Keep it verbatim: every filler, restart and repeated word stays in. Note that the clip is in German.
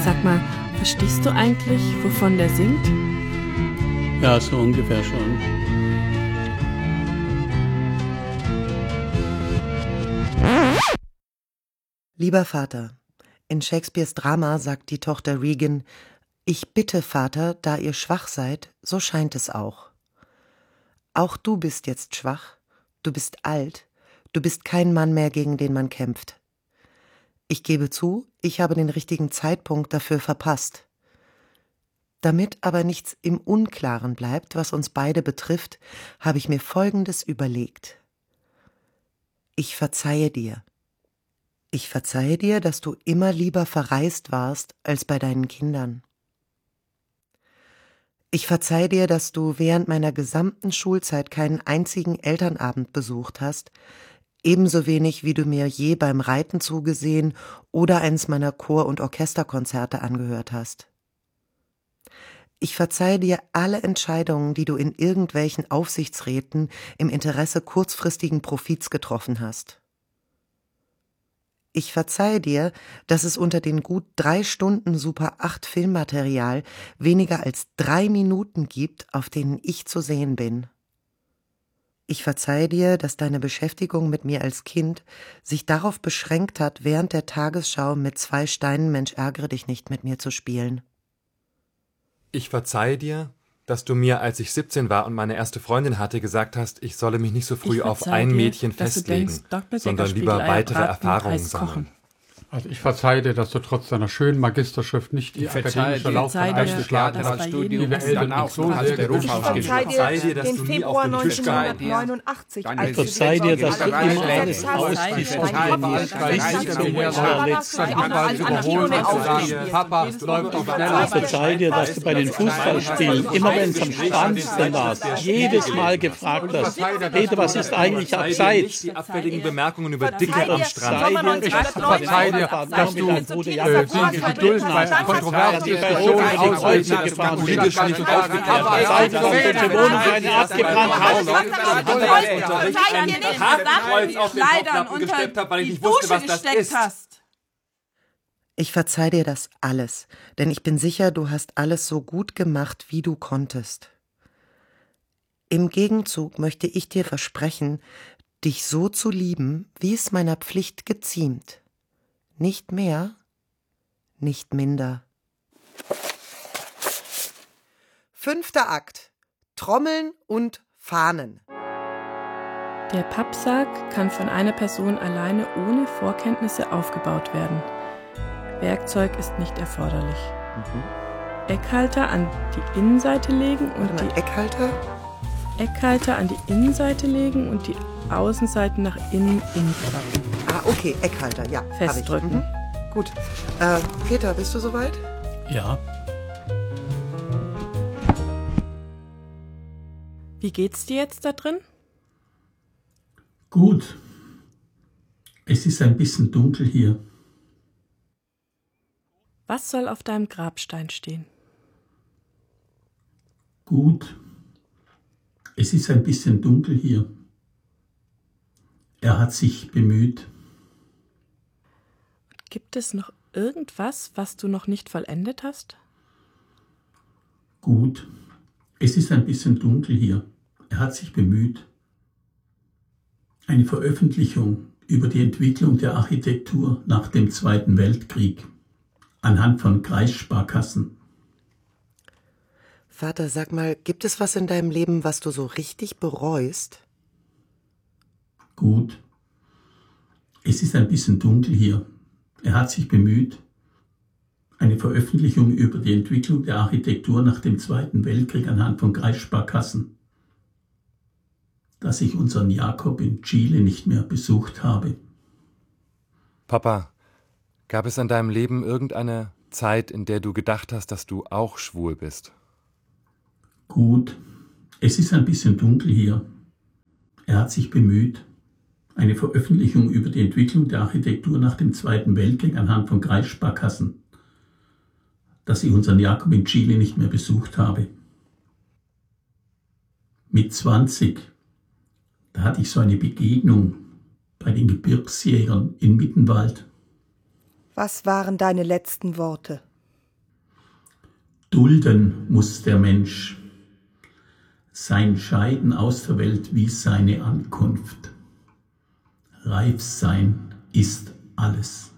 Sag mal, verstehst du eigentlich, wovon der singt? Ja, so ungefähr schon. Lieber Vater, in Shakespeares Drama sagt die Tochter Regan: Ich bitte, Vater, da ihr schwach seid, so scheint es auch. Auch du bist jetzt schwach, du bist alt, du bist kein Mann mehr, gegen den man kämpft. Ich gebe zu, ich habe den richtigen Zeitpunkt dafür verpasst. Damit aber nichts im Unklaren bleibt, was uns beide betrifft, habe ich mir Folgendes überlegt. Ich verzeihe dir. Ich verzeihe dir, dass du immer lieber verreist warst als bei deinen Kindern. Ich verzeihe dir, dass du während meiner gesamten Schulzeit keinen einzigen Elternabend besucht hast, ebenso wenig wie du mir je beim Reiten zugesehen oder eins meiner Chor- und Orchesterkonzerte angehört hast. Ich verzeihe dir alle Entscheidungen, die du in irgendwelchen Aufsichtsräten im Interesse kurzfristigen Profits getroffen hast. Ich verzeihe dir, dass es unter den gut drei Stunden Super acht Filmmaterial weniger als drei Minuten gibt, auf denen ich zu sehen bin. Ich verzeihe dir, dass deine Beschäftigung mit mir als Kind sich darauf beschränkt hat, während der Tagesschau mit zwei Steinen Mensch ärgere dich nicht mit mir zu spielen. Ich verzeihe dir, dass du mir, als ich siebzehn war und meine erste Freundin hatte, gesagt hast, ich solle mich nicht so früh auf ein dir, Mädchen festlegen, sondern lieber weitere Erfahrungen sammeln. Also ich verzeihe dir, dass du trotz deiner schönen Magisterschrift nicht die akademische Laufbahn eingeschlagen hast, die wir Eltern auch so sehr Ich verzeihe dir den Februar neunzehnhundertneunundachtzig. Ich verzeihe dir, dass du immer alles ausdiskutierst. Papa läuft auf schneller. Ich verzeihe dir, dass du bei den Fußballspielen, immer wenn es am spannendsten war, jedes Mal gefragt hast, Peter, was ist eigentlich abseits? Die abfälligen Bemerkungen über Dicke am Strand. Ich verzeihe dir, dass du äh, die Geduld bei kontroversen Diskussionen ausreichst, politisch nicht aufgeklärt hast. Welche Wohnung eine abgebrannt hast. Verzeihen dir nicht, Sachen auf Kleidern unter die Dusche gesteckt hast. Ich verzeih dir das alles, denn ich bin sicher, du hast alles so gut gemacht, wie du konntest. Im Gegenzug möchte ich dir versprechen, dich so zu lieben, wie es meiner Pflicht geziemt. Nicht mehr, nicht minder. Fünfter Akt. Trommeln und Fahnen. Der Pappsarg kann von einer Person alleine ohne Vorkenntnisse aufgebaut werden. Werkzeug ist nicht erforderlich. Mhm. Eckhalter an die Innenseite legen und Warte mal, die Eckhalter? Eckhalter an die Innenseite legen und die Außenseiten nach innen umklappen. Ah, okay, Eckhalter, ja. Festdrücken. Mhm. Gut. Äh, Peter, bist du soweit? Ja. Wie geht's dir jetzt da drin? Gut. Es ist ein bisschen dunkel hier. Was soll auf deinem Grabstein stehen? Gut. Es ist ein bisschen dunkel hier. Er hat sich bemüht. Gibt es noch irgendwas, was du noch nicht vollendet hast? Gut. Es ist ein bisschen dunkel hier. Er hat sich bemüht. Eine Veröffentlichung über die Entwicklung der Architektur nach dem Zweiten Weltkrieg anhand von Kreissparkassen. Vater, sag mal, gibt es was in deinem Leben, was du so richtig bereust? Gut. Es ist ein bisschen dunkel hier. Er hat sich bemüht. Eine Veröffentlichung über die Entwicklung der Architektur nach dem Zweiten Weltkrieg anhand von Kreissparkassen. Dass ich unseren Jakob in Chile nicht mehr besucht habe. Papa, gab es in deinem Leben irgendeine Zeit, in der du gedacht hast, dass du auch schwul bist? Gut. Es ist ein bisschen dunkel hier. Er hat sich bemüht. Eine Veröffentlichung über die Entwicklung der Architektur nach dem Zweiten Weltkrieg anhand von Kreissparkassen. Dass ich unseren Jakob in Chile nicht mehr besucht habe. Mit zwanzig, da hatte ich so eine Begegnung bei den Gebirgsjägern in Mittenwald. Was waren deine letzten Worte? Dulden muss der Mensch sein Scheiden aus der Welt wie seine Ankunft. Reif sein ist alles.